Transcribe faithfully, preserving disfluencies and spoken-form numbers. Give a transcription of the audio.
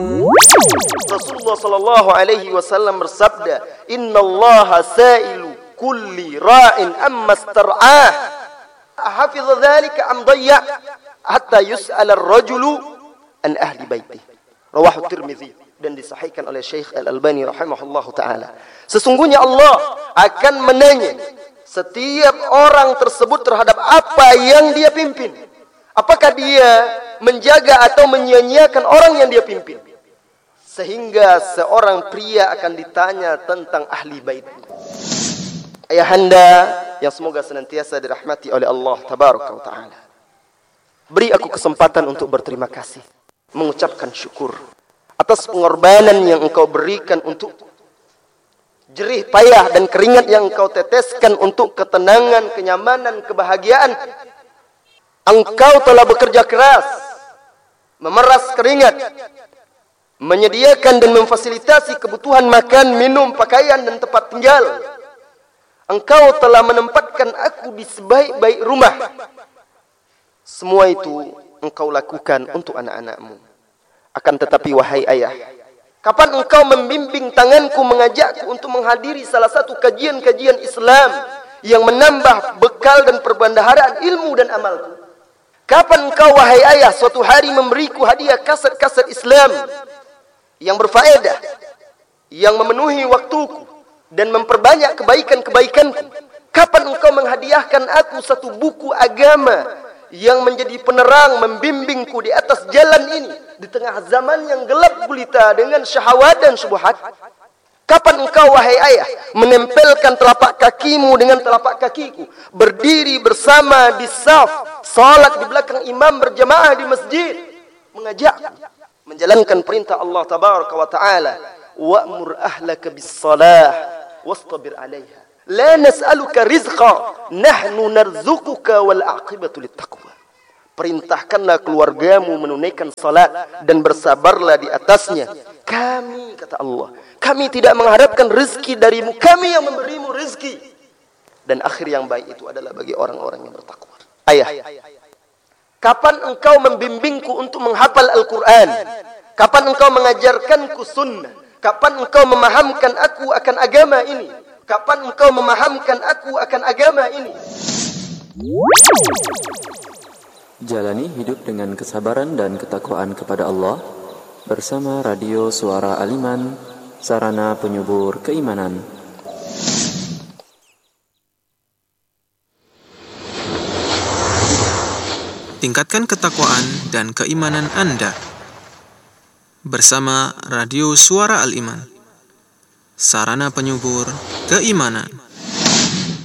Rasulullah sallallahu alaihi wasallam bersabda, "Innallaha sa'ilu kulli ra'in amma star'ah. Hafidha dzalika am dayya hatta yus'ala ar-rajulu an ahli baitihi." Rawahu Tirmizi dan disahihkan oleh Syekh Al-Albani rahimahullahu taala. Sesungguhnya Allah akan menanya setiap orang tersebut terhadap apa yang dia pimpin. Apakah dia menjaga atau menyia-nyiakan orang yang dia pimpin? Sehingga seorang pria akan ditanya tentang ahli bait. Ayahanda yang semoga senantiasa dirahmati oleh Allah tabaraka wa taala, beri aku kesempatan untuk berterima kasih, mengucapkan syukur atas pengorbanan yang engkau berikan untuk jerih payah dan keringat yang engkau teteskan untuk ketenangan, kenyamanan, kebahagiaan. Engkau telah bekerja keras, memeras keringat, menyediakan dan memfasilitasi kebutuhan makan, minum, pakaian dan tempat tinggal. Engkau telah menempatkan aku di sebaik-baik rumah. Semua itu engkau lakukan untuk anak-anakmu. Akan tetapi wahai ayah, kapan engkau membimbing tanganku, mengajakku untuk menghadiri salah satu kajian-kajian Islam yang menambah bekal dan perbendaharaan ilmu dan amalku? Kapan engkau wahai ayah suatu hari memberiku hadiah kaset-kaset Islam yang berfaedah, yang memenuhi waktuku dan memperbanyak kebaikan-kebaikanku? Kapan engkau menghadiahkan aku satu buku agama yang menjadi penerang membimbingku di atas jalan ini di tengah zaman yang gelap gulita dengan syahwat dan syubhat? Kapan engkau wahai ayah menempelkan telapak kakimu dengan telapak kakiku, berdiri bersama di saf salat di belakang imam berjamaah di masjid, mengajakku menjalankan perintah Allah tabaraka wa taala, wa'mur ahlaka bis-salah wastabir 'alaiha la nas'aluka rizqa nahnu narzuquka wal 'aqibatu lit-taqwa. Perintahkanlah keluargamu menunaikan salat dan bersabarlah di atasnya. Kami, kata Allah, kami tidak mengharapkan rezeki darimu, kami yang memberimu rezeki. Dan akhir yang baik itu adalah bagi orang-orang yang bertakwa. Ayah, kapan engkau membimbingku untuk menghafal Al-Quran? Kapan engkau mengajarkanku sunnah? Kapan engkau memahamkan aku akan agama ini? Kapan engkau memahamkan aku akan agama ini? Jalani hidup dengan kesabaran dan ketakwaan kepada Allah bersama Radio Suara Al-Iman, sarana penyubur keimanan. Tingkatkan ketakwaan dan keimanan Anda bersama Radio Suara Al-Iman, sarana penyubur keimanan.